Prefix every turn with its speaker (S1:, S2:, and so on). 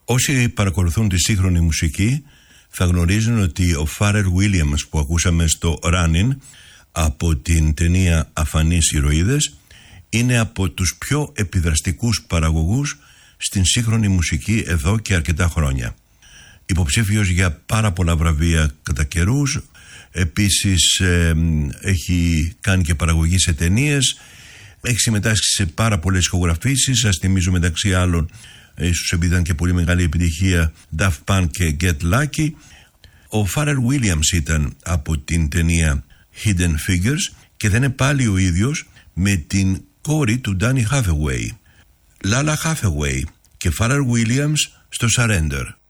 S1: Όσοι παρακολουθούν τη σύγχρονη μουσική θα γνωρίζουν ότι ο Pharrell Williams που ακούσαμε στο Running από την ταινία Αφανείς Ηρωίδες είναι από τους πιο επιδραστικούς παραγωγούς στην σύγχρονη μουσική εδώ και αρκετά χρόνια. Υποψήφιος για πάρα πολλά βραβεία κατά καιρούς, επίσης έχει κάνει και παραγωγή σε ταινίες, έχει συμμετάσχει σε πάρα πολλές ηχογραφήσεις. Σας θυμίζω μεταξύ άλλων, ίσως επειδή ήταν και πολύ μεγάλη επιτυχία, Daft Punk και Get Lucky. Ο Pharrell Williams ήταν από την ταινία Hidden Figures και δεν είναι πάλι ο ίδιος με την κόρη του Danny Hathaway, Lala Hathaway, και Pharrell Williams στο Surrender.